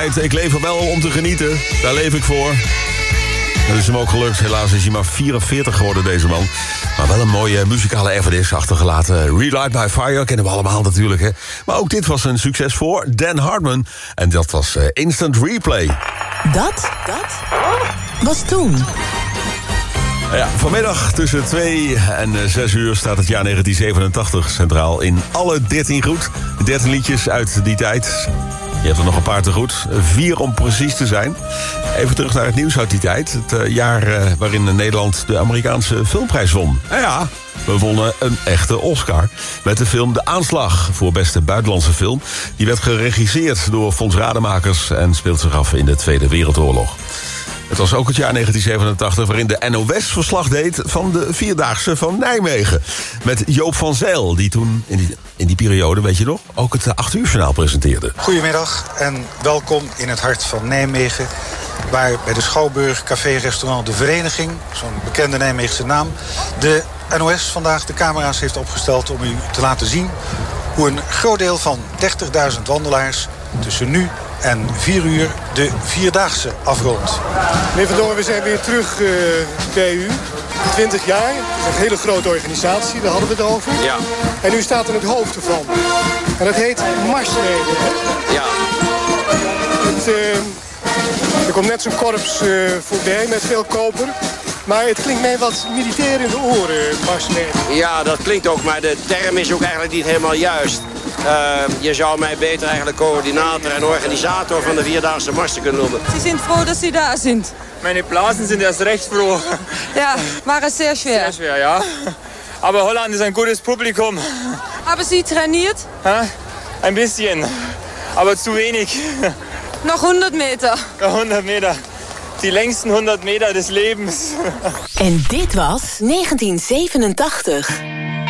tijd. Ik leef er wel om te genieten. Daar leef ik voor. Dat is hem ook gelukt. Helaas is hij maar 44 geworden, deze man. Maar wel een mooie muzikale erfenis achtergelaten. Relight by Fire kennen we allemaal natuurlijk, hè. Maar ook dit was een succes voor Dan Hartman. En dat was Instant Replay. Dat was toen. Ja, vanmiddag tussen 2 en 6 uur staat het jaar 1987 centraal in alle 13 goed. 13 liedjes uit die tijd. Je hebt er nog een paar te goed. 4 om precies te zijn. Even terug naar het nieuws uit die tijd. Het jaar waarin Nederland de Amerikaanse filmprijs won. Nou ja, we wonnen een echte Oscar. Met de film De Aanslag voor beste buitenlandse film. Die werd geregisseerd door Fons Rademakers en speelt zich af in de Tweede Wereldoorlog. Het was ook het jaar 1987 waarin de NOS verslag deed van de Vierdaagse van Nijmegen. Met Joop van Zijl, die toen in die periode, weet je nog, ook het 8 uur journaal presenteerde. Goedemiddag en welkom in het hart van Nijmegen, waar bij de Schouwburg Café-restaurant De Vereniging, zo'n bekende Nijmeegse naam, de NOS vandaag de camera's heeft opgesteld om u te laten zien hoe een groot deel van 30.000 wandelaars tussen nu en 4 uur de Vierdaagse afrondt. Meneer Van Dongen, we zijn weer terug bij u. 20 jaar, een hele grote organisatie, daar hadden we het over. Ja. En u staat aan het hoofd ervan. En dat heet Marsleden. Ja. Er komt net zo'n korps voorbij met veel koper. Maar het klinkt mij wat militair in de oren, Marsleden. Ja, dat klinkt ook, maar de term is ook eigenlijk niet helemaal juist. Je zou mij beter eigenlijk coördinator en organisator van de Vierdaagse Marsen kunnen noemen. Sie sind froh, dass Sie da sind. Meine Blasen sind erst recht froh. Ja, war es sehr schwer. Sehr schwer, ja. Aber Holland ist ein gutes Publikum. Haben Sie trainiert? Ein bisschen, aber zu wenig. Noch 100 Meter. Noch 100 Meter. Die längsten 100 Meter des Lebens. En dit was 1987.